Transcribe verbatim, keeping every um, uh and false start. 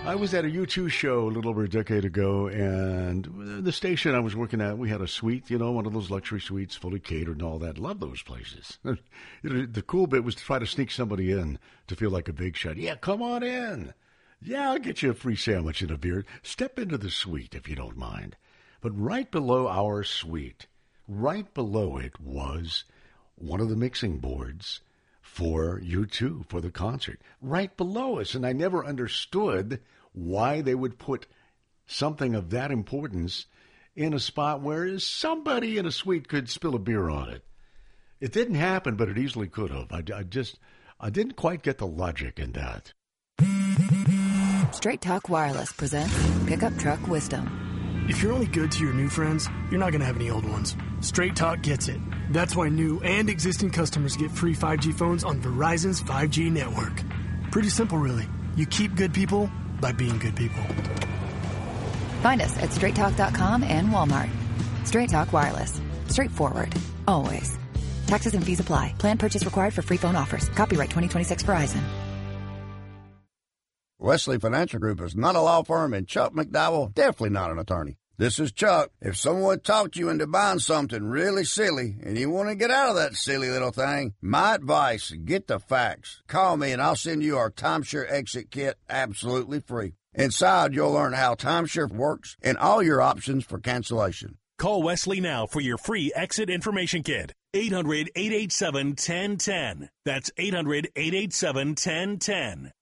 I was at a U two show a little over a decade ago, and the station I was working at, we had a suite, you know, one of those luxury suites, fully catered and all that. Love those places. The cool bit was to try to sneak somebody in to feel like a big shot. Yeah, come on in. Yeah, I'll get you a free sandwich and a beer. Step into the suite if you don't mind. But right below our suite, right below it was one of the mixing boards for U two, for the concert, right below us. And I never understood why they would put something of that importance in a spot where somebody in a suite could spill a beer on it. It didn't happen, but it easily could have. I, I just, I didn't quite get the logic in that. Straight Talk Wireless presents Pickup Truck Wisdom. If you're only good to your new friends, you're not going to have any old ones. Straight Talk gets it. That's why new and existing customers get free five G phones on Verizon's five G network. Pretty simple, really. You keep good people by being good people. Find us at straight talk dot com and Walmart. Straight Talk Wireless. Straightforward. Always. Taxes and fees apply. Plan purchase required for free phone offers. Copyright twenty twenty-six Verizon. Wesley Financial Group is not a law firm, and Chuck McDowell definitely not an attorney. This is Chuck. If someone talked you into buying something really silly and you want to get out of that silly little thing, my advice, get the facts. Call me and I'll send you our timeshare exit kit absolutely free. Inside, you'll learn how timeshare works and all your options for cancellation. Call Wesley now for your free exit information kit. eight hundred, eight eight seven, one oh one oh. That's eight hundred, eight eight seven, one oh one oh.